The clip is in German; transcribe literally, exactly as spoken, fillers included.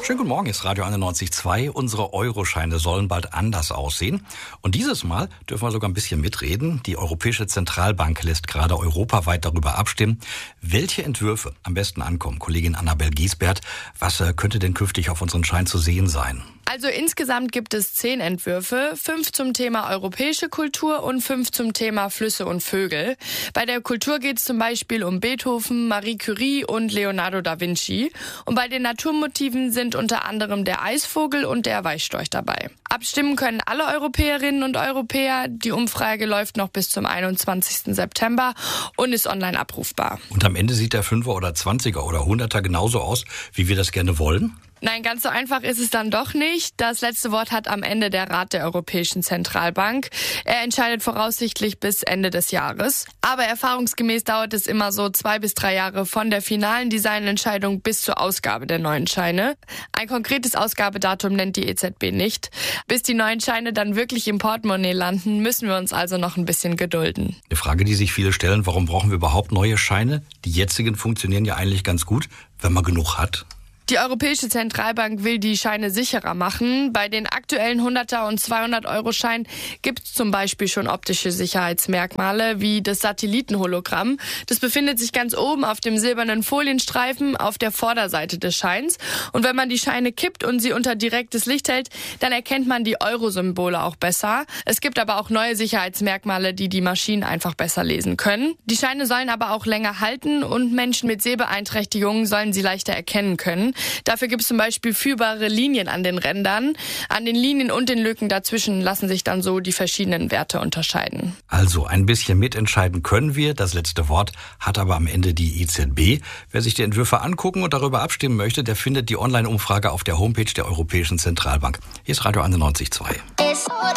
Schönen guten Morgen, ist Radio einundneunzig Komma zwei. Unsere Euroscheine sollen bald anders aussehen. Und dieses Mal dürfen wir sogar ein bisschen mitreden. Die Europäische Zentralbank lässt gerade europaweit darüber abstimmen, welche Entwürfe am besten ankommen. Kollegin Annabel Giesbert, was könnte denn künftig auf unseren Schein zu sehen sein? Also insgesamt gibt es zehn Entwürfe, fünf zum Thema europäische Kultur und fünf zum Thema Flüsse und Vögel. Bei der Kultur geht es zum Beispiel um Beethoven, Marie Curie und Leonardo da Vinci. Und bei den Naturmotiven sind unter anderem der Eisvogel und der Weißstorch dabei. Abstimmen können alle Europäerinnen und Europäer. Die Umfrage läuft noch bis zum einundzwanzigsten September und ist online abrufbar. Und am Ende sieht der Fünfer oder Zwanziger oder Hunderter genauso aus, wie wir das gerne wollen? Nein, ganz so einfach ist es dann doch nicht. Das letzte Wort hat am Ende der Rat der Europäischen Zentralbank. Er entscheidet voraussichtlich bis Ende des Jahres. Aber erfahrungsgemäß dauert es immer so zwei bis drei Jahre von der finalen Designentscheidung bis zur Ausgabe der neuen Scheine. Ein konkretes Ausgabedatum nennt die E Z B nicht. Bis die neuen Scheine dann wirklich im Portemonnaie landen, müssen wir uns also noch ein bisschen gedulden. Eine Frage, die sich viele stellen, warum brauchen wir überhaupt neue Scheine? Die jetzigen funktionieren ja eigentlich ganz gut, wenn man genug hat. Die Europäische Zentralbank will die Scheine sicherer machen. Bei den aktuellen hunderter und zweihundert-Euro-Scheinen gibt es zum Beispiel schon optische Sicherheitsmerkmale wie das Satellitenhologramm. Das befindet sich ganz oben auf dem silbernen Folienstreifen auf der Vorderseite des Scheins. Und wenn man die Scheine kippt und sie unter direktes Licht hält, dann erkennt man die Euro-Symbole auch besser. Es gibt aber auch neue Sicherheitsmerkmale, die die Maschinen einfach besser lesen können. Die Scheine sollen aber auch länger halten und Menschen mit Sehbeeinträchtigungen sollen sie leichter erkennen können. Dafür gibt es zum Beispiel führbare Linien an den Rändern. An den Linien und den Lücken dazwischen lassen sich dann so die verschiedenen Werte unterscheiden. Also ein bisschen mitentscheiden können wir. Das letzte Wort hat aber am Ende die E Z B. Wer sich die Entwürfe angucken und darüber abstimmen möchte, der findet die Online-Umfrage auf der Homepage der Europäischen Zentralbank. Hier ist Radio einundneunzig Komma zwei.